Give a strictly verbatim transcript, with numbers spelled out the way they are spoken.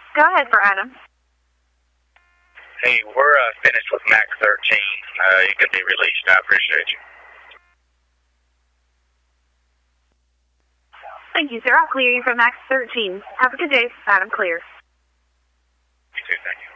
Go ahead for Adam. Hey, we're uh, finished with Mac thirteen. Uh, you can be released. I appreciate you. Thank you, sir. I'll clear you from Max thirteen. Have a good day. Adam clear. You too, thank you.